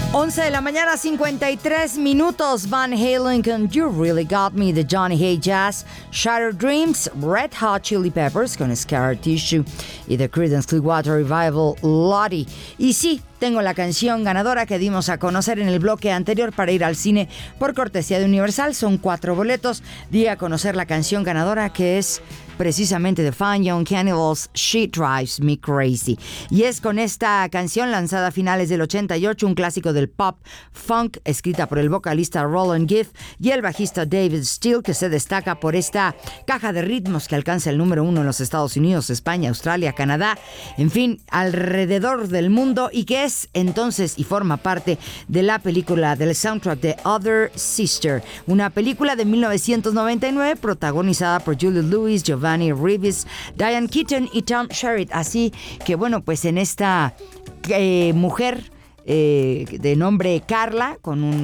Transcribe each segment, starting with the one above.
11 de la mañana, 53 minutos. Van Halen con You Really Got Me de Johnny Hay Jazz, Shattered Dreams, Red Hot Chili Peppers con Scar Tissue y The Creedence Clearwater Revival, Lottie. Y sí, tengo la canción ganadora que dimos a conocer en el bloque anterior para ir al cine por cortesía de Universal. Son 4 boletos. Di a conocer la canción ganadora, que es precisamente de Fine Young Cannibals, She Drives Me Crazy. Y es con esta canción, lanzada a finales del 88, un clásico del pop funk, escrita por el vocalista Roland Gift y el bajista David Steele, que se destaca por esta caja de ritmos que alcanza el número 1 en los Estados Unidos, España, Australia, Canadá, en fin, alrededor del mundo, y que es entonces y forma parte de la película, del soundtrack de Other Sister, una película de 1999 protagonizada por Juliette Lewis, Giovanni Ribis, Diane Keaton y Tom Skerritt. Así que bueno, pues en esta mujer de nombre Carla, con un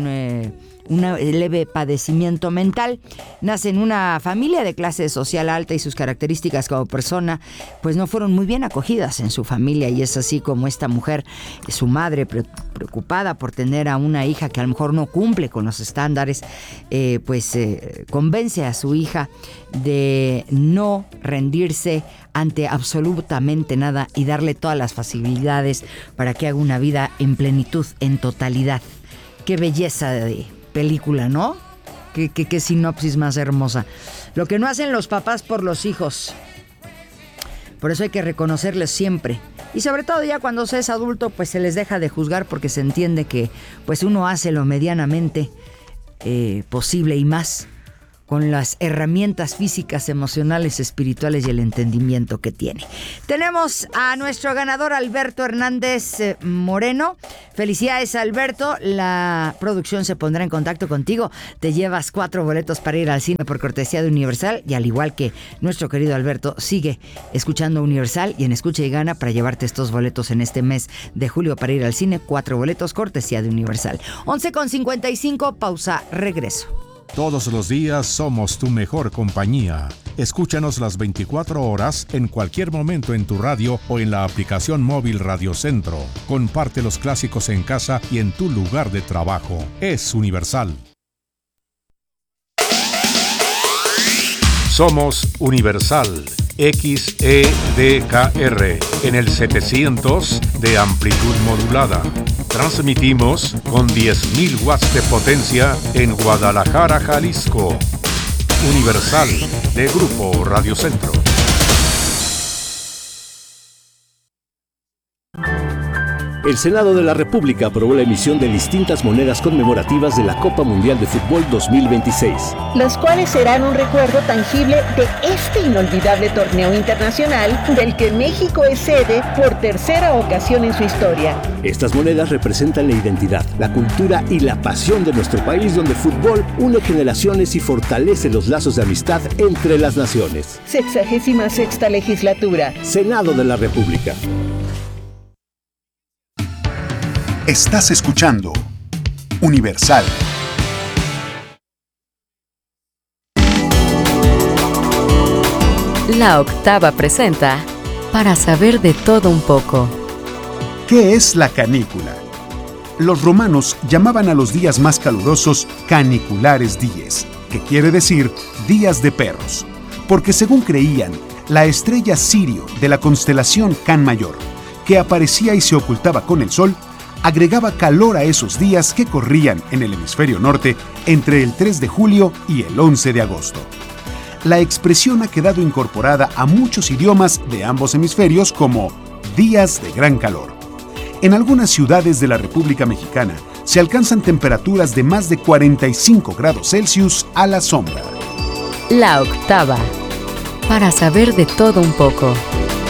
leve padecimiento mental, nace en una familia de clase social alta, y sus características como persona pues no fueron muy bien acogidas en su familia, y es así como esta mujer, su madre, preocupada por tener a una hija que a lo mejor no cumple con los estándares, convence a su hija de no rendirse ante absolutamente nada y darle todas las facilidades para que haga una vida en plenitud, en totalidad. Qué belleza de película, ¿no? Qué sinopsis más hermosa. Lo que no hacen los papás por los hijos. Por eso hay que reconocerles siempre. Y sobre todo ya cuando se es adulto, pues se les deja de juzgar, porque se entiende que pues uno hace lo medianamente posible, y más con las herramientas físicas, emocionales, espirituales y el entendimiento que tiene. Tenemos a nuestro ganador, Alberto Hernández Moreno. Felicidades, Alberto. La producción se pondrá en contacto contigo. Te llevas 4 boletos para ir al cine por cortesía de Universal, y al igual que nuestro querido Alberto, sigue escuchando Universal y en Escucha y Gana para llevarte estos boletos en este mes de julio para ir al cine. 4 boletos cortesía de Universal. 11:55, pausa, regreso. Todos los días somos tu mejor compañía. Escúchanos las 24 horas en cualquier momento en tu radio o en la aplicación móvil Radio Centro. Comparte los clásicos en casa y en tu lugar de trabajo. Es Universal. Somos Universal XEDKR en el 700 de amplitud modulada. Transmitimos con 10.000 watts de potencia en Guadalajara, Jalisco. Universal, de Grupo Radio Centro. El Senado de la República aprobó la emisión de distintas monedas conmemorativas de la Copa Mundial de Fútbol 2026. Las cuales serán un recuerdo tangible de este inolvidable torneo internacional del que México es sede por tercera ocasión en su historia. Estas monedas representan la identidad, la cultura y la pasión de nuestro país, donde el fútbol une generaciones y fortalece los lazos de amistad entre las naciones. 66ª legislatura. Senado de la República. Estás escuchando Universal. La Octava presenta Para saber de todo un poco. ¿Qué es la canícula? Los romanos llamaban a los días más calurosos caniculares dies, que quiere decir días de perros, porque según creían, la estrella Sirio de la constelación Can Mayor, que aparecía y se ocultaba con el sol, agregaba calor a esos días que corrían en el hemisferio norte entre el 3 de julio y el 11 de agosto. La expresión ha quedado incorporada a muchos idiomas de ambos hemisferios como días de gran calor. En algunas ciudades de la República Mexicana se alcanzan temperaturas de más de 45 grados Celsius a la sombra. La Octava. Para saber de todo un poco.